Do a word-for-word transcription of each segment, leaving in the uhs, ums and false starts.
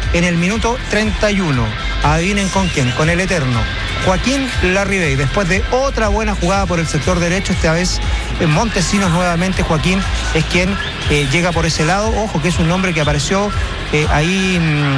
en el minuto treinta y uno. Adivinen con quién, con el eterno Joaquín Larribey, después de otra buena jugada por el sector derecho, esta vez en Montesinos nuevamente. Joaquín es quien eh, llega por ese lado. Ojo que es un nombre que apareció eh, ahí,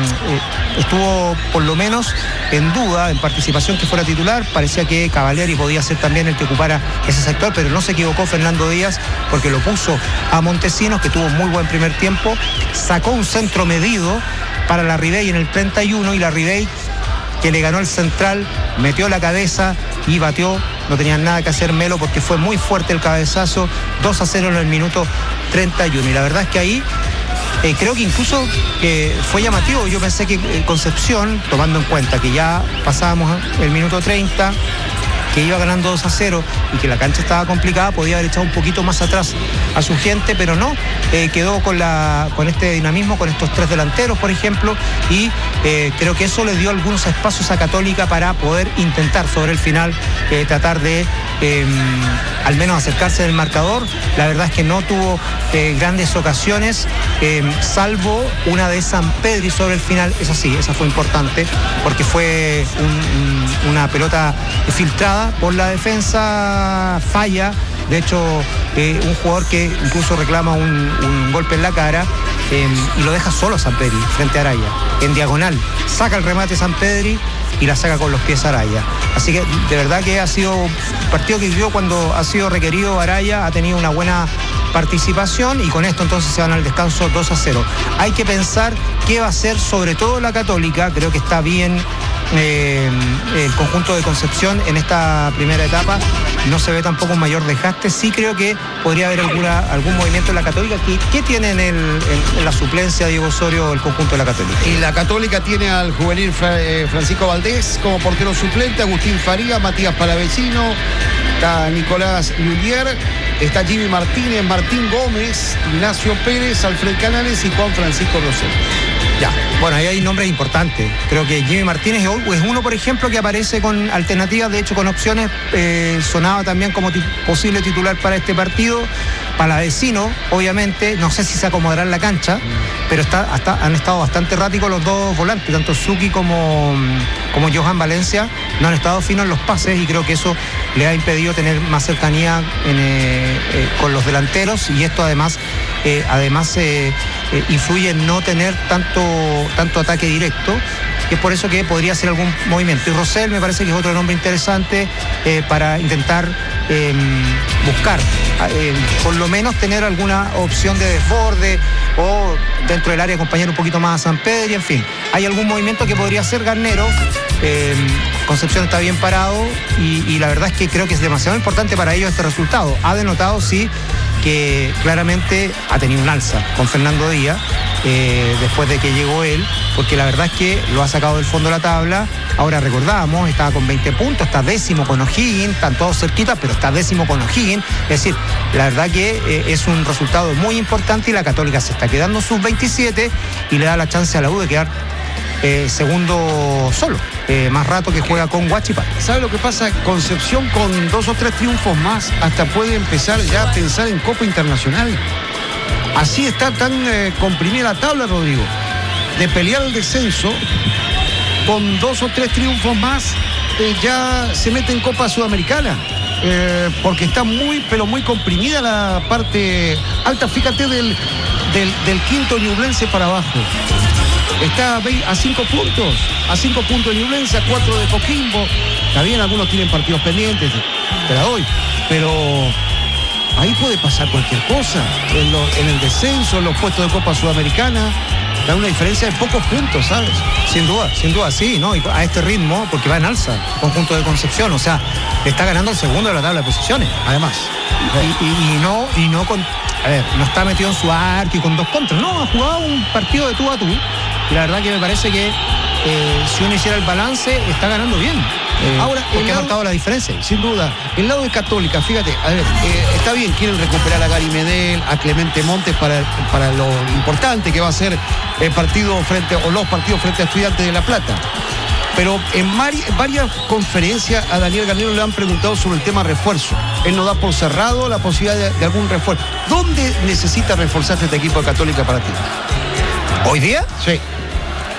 eh, estuvo por lo menos en duda, en participación que fuera titular. Parecía que Cavalieri podía ser también el que ocupara ese sector, pero no se equivocó Fernando Díaz, porque lo puso a Montesinos, que tuvo muy buen primer tiempo. Sacó un centro medido para Larribey en el treinta y uno, y Larribey, que le ganó el central, metió la cabeza y batió. No tenían nada que hacer Melo, porque fue muy fuerte el cabezazo. dos a cero en el minuto treinta y uno. Y la verdad es que ahí eh, creo que incluso eh, fue llamativo. Yo pensé que eh, Concepción, tomando en cuenta que ya pasábamos el minuto treinta, que iba ganando dos a cero y que la cancha estaba complicada, podía haber echado un poquito más atrás a su gente, pero no, eh, quedó con, la, con este dinamismo, con estos tres delanteros, por ejemplo, y eh, creo que eso le dio algunos espacios a Católica para poder intentar sobre el final eh, tratar de eh, al menos acercarse del marcador. La verdad es que no tuvo eh, grandes ocasiones, eh, salvo una de Sampedri sobre el final. Esa sí, esa fue importante, porque fue un, un, una pelota filtrada por la defensa, falla. De hecho, eh, un jugador que incluso reclama un, un golpe en la cara eh, y lo deja solo Sampedri frente a Araya, en diagonal. Saca el remate Sampedri y la saca con los pies Araya. Así que de verdad que ha sido un partido que yo, cuando ha sido requerido Araya, ha tenido una buena participación, y con esto entonces se van al descanso dos a cero. Hay que pensar qué va a hacer sobre todo la Católica. Creo que está bien eh, el conjunto de Concepción en esta primera etapa. No se ve tampoco un mayor desgaste. Sí creo que podría haber alguna, algún movimiento en la Católica. ¿Qué, qué tiene en, el, en, en la suplencia Diego Osorio el conjunto de la Católica? Y la Católica tiene al juvenil Fra, eh, Francisco Valdés como portero suplente, Agustín Faría, Matías Palavecino, está Nicolás Lullier, está Jimmy Martínez, Martín Gómez, Ignacio Pérez, Alfred Canales y Juan Francisco Rosell. Ya, bueno, ahí hay nombres importantes. Creo que Jimmy Martínez es uno, por ejemplo, que aparece con alternativas, de hecho con opciones. Eh, sonaba también como posible titular para este partido. Palavecino, obviamente, no sé si se acomodará en la cancha, pero está, hasta, han estado bastante erráticos los dos volantes, tanto Zucchi como, como Johan Valencia. No han estado finos en los pases, y creo que eso le ha impedido tener más cercanía en, eh, eh, con los delanteros, y esto además eh, además eh, eh, influye en no tener tanto, tanto ataque directo, que es por eso que podría hacer algún movimiento. Y Rosell me parece que es otro nombre interesante eh, para intentar eh, buscar eh, por lo menos tener alguna opción de desborde, o dentro del área acompañar un poquito más a Sampedri. En fin, hay algún movimiento que podría hacer Garnero. eh, Concepción está bien parado, y, y la verdad es que creo que es demasiado importante para ellos este resultado. Ha denotado, sí, que claramente ha tenido un alza con Fernando Díaz eh, después de que llegó él, porque la verdad es que lo ha sacado del fondo de la tabla. Ahora recordamos, estaba con veinte puntos, está décimo con O'Higgins, están todos cerquitas, pero está décimo con O'Higgins. Es decir, la verdad que eh, es un resultado muy importante, y la Católica se está quedando sub veintisiete y le da la chance a la U de quedar eh, segundo solo, eh, más rato que juega con Huachipato. ¿Sabe lo que pasa? Concepción, con dos o tres triunfos más, hasta puede empezar ya a pensar en Copa Internacional. Así está tan eh, comprimida la tabla, Rodrigo, de pelear el descenso. Con dos o tres triunfos más eh, ya se mete en Copa Sudamericana, eh, porque está muy, pero muy comprimida la parte alta. Fíjate del, del, del quinto Ñublense para abajo. Está a cinco puntos, a cinco puntos de Ñublense, a cuatro de Coquimbo. Está bien, algunos tienen partidos pendientes, te la doy, pero ahí puede pasar cualquier cosa. En, lo, en el descenso, en los puestos de Copa Sudamericana, da una diferencia de pocos puntos, ¿sabes? Sin duda, sin duda, sí, ¿no? Y a este ritmo, porque va en alza, conjunto de Concepción, o sea, está ganando el segundo de la tabla de posiciones, además. Y, y, y no, y no con, a ver, no está metido en su arco y con dos contras, no, ha jugado un partido de tú a tú, y la verdad que me parece que eh, si uno hiciera el balance, está ganando bien. Eh, Ahora, porque lado, ha marcado la diferencia. Sin duda. El lado de Católica, fíjate, a ver, eh, está bien, quieren recuperar a Gary Medel, a Clemente Montes para, para lo importante que va a ser el partido frente, o los partidos frente a Estudiantes de La Plata. Pero en mari, varias conferencias a Daniel Garnero le han preguntado sobre el tema refuerzo. Él no da por cerrado la posibilidad de, de algún refuerzo. ¿Dónde necesita reforzarse este equipo de Católica para ti? ¿Hoy día? Sí.